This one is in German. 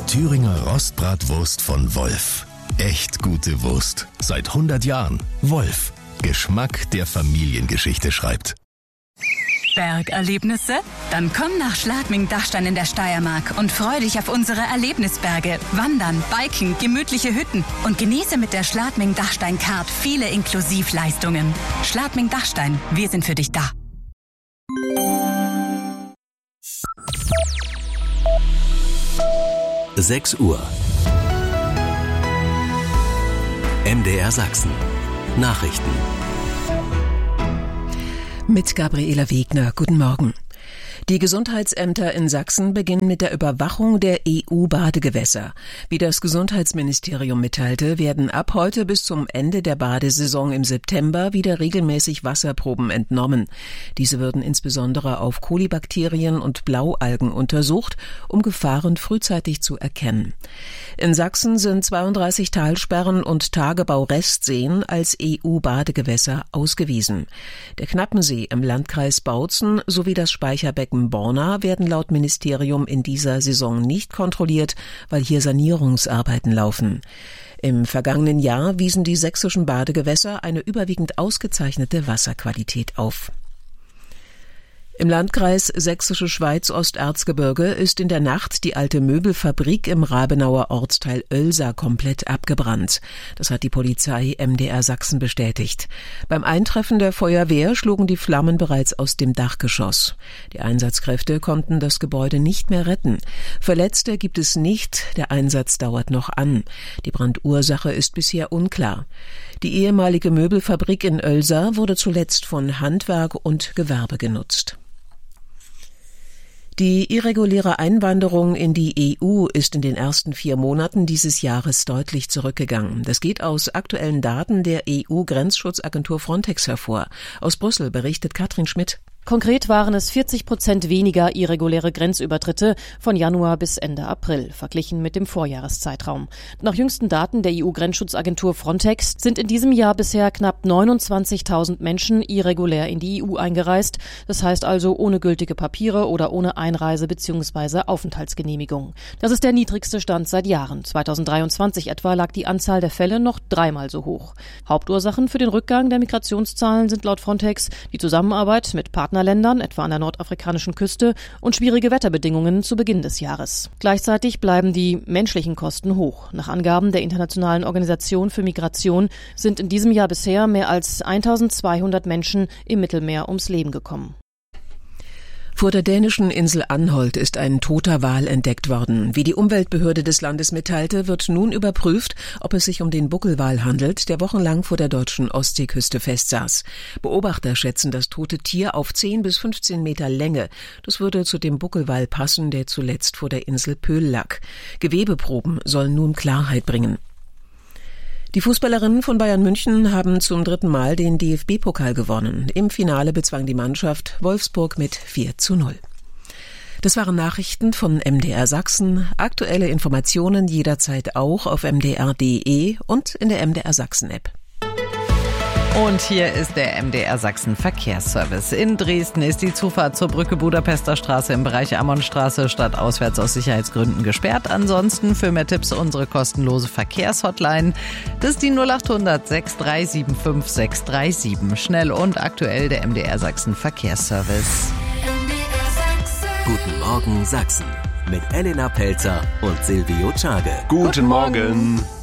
Thüringer Rostbratwurst von Wolf. Echt gute Wurst. Seit 100 Jahren. Wolf. Geschmack, der Familiengeschichte schreibt. Bergerlebnisse? Dann komm nach Schladming-Dachstein in der Steiermark und freu dich auf unsere Erlebnisberge. Wandern, Biken, gemütliche Hütten und genieße mit der Schladming-Dachstein-Card viele Inklusivleistungen. Schladming-Dachstein, wir sind für dich da. Sechs Uhr. MDR Sachsen. Nachrichten. Mit Gabriela Wegner. Guten Morgen. Die Gesundheitsämter in Sachsen beginnen mit der Überwachung der EU-Badegewässer. Wie das Gesundheitsministerium mitteilte, werden ab heute bis zum Ende der Badesaison im September wieder regelmäßig Wasserproben entnommen. Diese würden insbesondere auf Kolibakterien und Blaualgen untersucht, um Gefahren frühzeitig zu erkennen. In Sachsen sind 32 Talsperren und Tagebau-Restseen als EU-Badegewässer ausgewiesen. Der Knappensee im Landkreis Bautzen sowie das Speicherbecken Borna werden laut Ministerium in dieser Saison nicht kontrolliert, weil hier Sanierungsarbeiten laufen. Im vergangenen Jahr wiesen die sächsischen Badegewässer eine überwiegend ausgezeichnete Wasserqualität auf. Im Landkreis Sächsische Schweiz-Osterzgebirge ist in der Nacht die alte Möbelfabrik im Rabenauer Ortsteil Oelsa komplett abgebrannt. Das hat die Polizei MDR Sachsen bestätigt. Beim Eintreffen der Feuerwehr schlugen die Flammen bereits aus dem Dachgeschoss. Die Einsatzkräfte konnten das Gebäude nicht mehr retten. Verletzte gibt es nicht, der Einsatz dauert noch an. Die Brandursache ist bisher unklar. Die ehemalige Möbelfabrik in Oelsa wurde zuletzt von Handwerk und Gewerbe genutzt. Die irreguläre Einwanderung in die EU ist in den ersten 4 Monaten dieses Jahres deutlich zurückgegangen. Das geht aus aktuellen Daten der EU-Grenzschutzagentur Frontex hervor. Aus Brüssel berichtet Katrin Schmidt. Konkret waren es 40% weniger irreguläre Grenzübertritte von Januar bis Ende April, verglichen mit dem Vorjahreszeitraum. Nach jüngsten Daten der EU-Grenzschutzagentur Frontex sind in diesem Jahr bisher knapp 29.000 Menschen irregulär in die EU eingereist, das heißt also ohne gültige Papiere oder ohne Einreise- bzw. Aufenthaltsgenehmigung. Das ist der niedrigste Stand seit Jahren. 2023 etwa lag die Anzahl der Fälle noch 3-mal so hoch. Hauptursachen für den Rückgang der Migrationszahlen sind laut Frontex die Zusammenarbeit mit Partnerländern, etwa an der nordafrikanischen Küste, und schwierige Wetterbedingungen zu Beginn des Jahres. Gleichzeitig bleiben die menschlichen Kosten hoch. Nach Angaben der Internationalen Organisation für Migration sind in diesem Jahr bisher mehr als 1.200 Menschen im Mittelmeer ums Leben gekommen. Vor der dänischen Insel Anholt ist ein toter Wal entdeckt worden. Wie die Umweltbehörde des Landes mitteilte, wird nun überprüft, ob es sich um den Buckelwal handelt, der wochenlang vor der deutschen Ostseeküste festsaß. Beobachter schätzen das tote Tier auf 10 bis 15 Meter Länge. Das würde zu dem Buckelwal passen, der zuletzt vor der Insel Pöhl lag. Gewebeproben sollen nun Klarheit bringen. Die Fußballerinnen von Bayern München haben zum 3. Mal den DFB-Pokal gewonnen. Im Finale bezwang die Mannschaft Wolfsburg mit 4:0. Das waren Nachrichten von MDR Sachsen. Aktuelle Informationen jederzeit auch auf mdr.de und in der MDR Sachsen-App. Und hier ist der MDR Sachsen Verkehrsservice. In Dresden ist die Zufahrt zur Brücke Budapester Straße im Bereich Ammonstraße stadtauswärts aus Sicherheitsgründen gesperrt. Ansonsten für mehr Tipps unsere kostenlose Verkehrshotline. Das ist die 0800 6375 637. Schnell und aktuell der MDR Sachsen Verkehrsservice. Guten Morgen Sachsen mit Elena Pelzer und Silvio Czage. Guten Morgen.